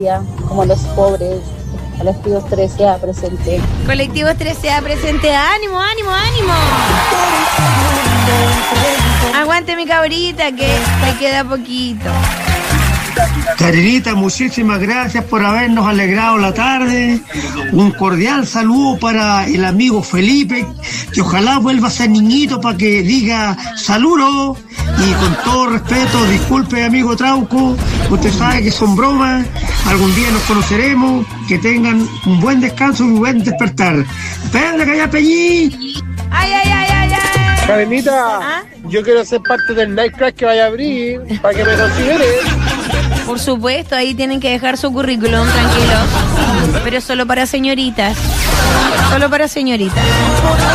como los pobres. Colectivos 13A presente. Colectivos 13A presente. ¡Ánimo, ánimo, ánimo! Aguante mi cabrita, que me queda poquito. Karinita, muchísimas gracias por habernos alegrado la tarde. Un cordial saludo para el amigo Felipe, que ojalá vuelva a ser niñito para que diga saludo. Y con todo respeto, disculpe amigo Trauco, usted sabe que son bromas, algún día nos conoceremos, que tengan un buen descanso y un buen despertar. ¡Pedro, que haya Peñí! ¡Ay, ay, ay, ay, ay! Karenita, ¿Ah? yo quiero ser parte del Nightcraft que vaya a abrir, para que me considere. Por supuesto, ahí tienen que dejar su currículum, tranquilos. Pero solo para señoritas. Solo para señoritas.